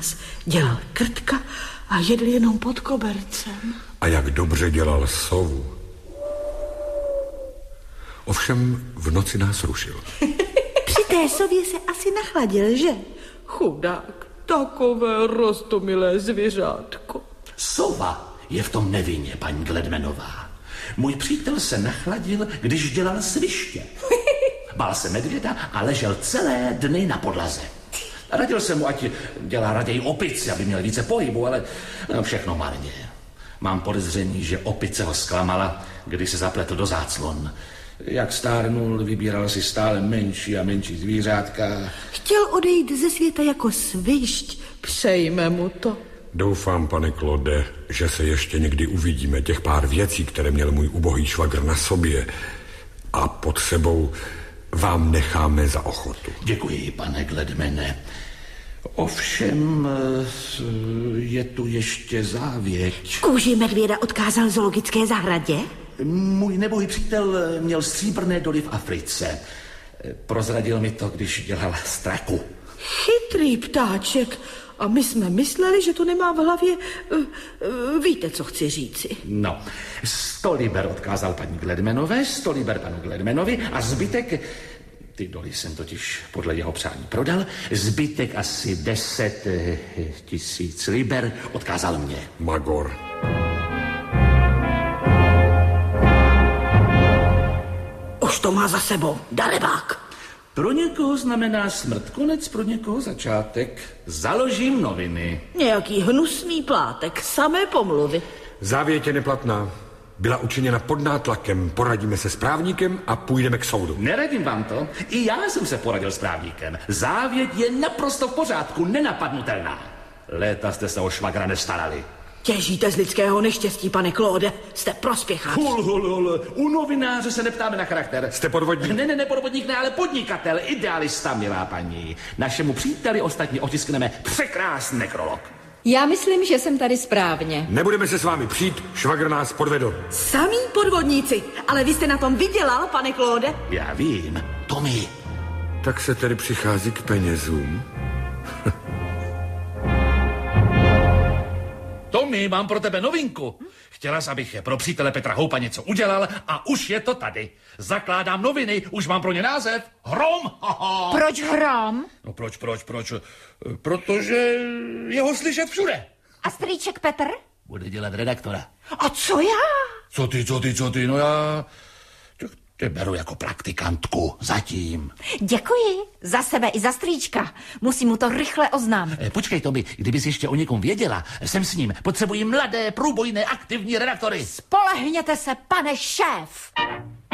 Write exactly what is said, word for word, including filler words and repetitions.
nás. Dělal krtka a jedl jenom pod kobercem. A jak dobře dělal sovu. Ovšem v noci nás rušil. Při té sově se asi nachladil, že? Chudák, takové roztomilé zvěřátko. Sova je v tom nevinně, paní Gledmanová. Můj přítel se nachladil, když dělal sviště. Bál se medvěda a ležel celé dny na podlaze. Radil jsem mu, ať dělá raději opici, aby měl více pohybu, ale no, všechno marně. Mám podezření, že opice ho zklamala, když se zapletl do záclon. Jak stárnul, vybíral si stále menší a menší zvířátka. Chtěl odejít ze světa jako svišť. Přejme mu to. Doufám, pane Claude, že se ještě někdy uvidíme. Těch pár věcí, které měl můj ubohý švagr na sobě a pod sebou, vám necháme za ochotu. Děkuji, pane Gledmane. Ovšem, je tu ještě závěť. Kůži medvěda odkázal zoologické zahradě? Můj nebohý přítel měl stříbrné doly v Africe. Prozradil mi to, když dělal straku. Chytrý ptáček. A my jsme mysleli, že to nemá v hlavě... Uh, uh, víte, co chci říci. No, sto liber odkázal paní Gledmanové, sto liber panu Gledmanovi a zbytek... Ty doly jsem totiž podle jeho přání prodal. Zbytek asi deset eh, tisíc liber odkázal mě. Magor. Už to má za sebou, darebák. Pro někoho znamená smrt konec, pro někoho začátek. Založím noviny. Nějaký hnusný plátek, samé pomluvy. Závěť je neplatná. Byla učiněna pod nátlakem. Poradíme se s právníkem a půjdeme k soudu. Neradím vám to. I já jsem se poradil s právníkem. Závěť je naprosto v pořádku, nenapadnutelná. Léta jste se o švagra nestarali. Těžíte z lidského neštěstí, pane Claude. Jste prospěchač. Hul, hul, hul. U novináře se neptáme na charakter. Jste podvodník? Ne, ne, ne, podvodník ne, ale podnikatel, idealista, milá paní. Našemu příteli ostatně otiskneme překrásný nekrolog. Já myslím, že jsem tady správně. Nebudeme se s vámi přijít, švagr nás podvedl. Samí podvodníci, ale vy jste na tom vydělal, pane Claude. Já vím, Tommy. Tak se tedy přichází k penězům. Tommy, mám pro tebe novinku. Chtěla jsi, abych pro přítele Petra Houpa něco udělal a už je to tady. Zakládám noviny, už mám pro ně název. Hrom. Proč hrom? No proč, proč, proč? Protože je ho slyšet všude. A strýček Petr? Bude dělat redaktora. A co já? Co ty, co ty, co ty? No já... Tě beru jako praktikantku, zatím. Děkuji, za sebe i za strýčka. Musím mu to rychle oznámit. E, počkej, Toby, kdybys ještě o někom věděla, jsem s ním. Potřebuji mladé, průbojné, aktivní redaktory. Spolehněte se, pane šéf.